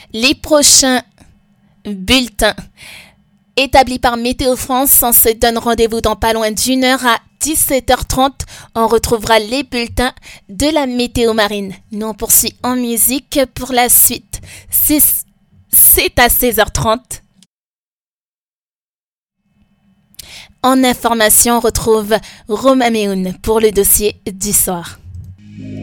Les prochains bulletins établis par Météo France, on se donne rendez-vous dans pas loin d'une heure à 17h30. On retrouvera les bulletins de la météo marine. Nous on poursuit en musique pour la suite. C'est à 16h30. En information, on retrouve Roma Meoun pour le dossier du soir.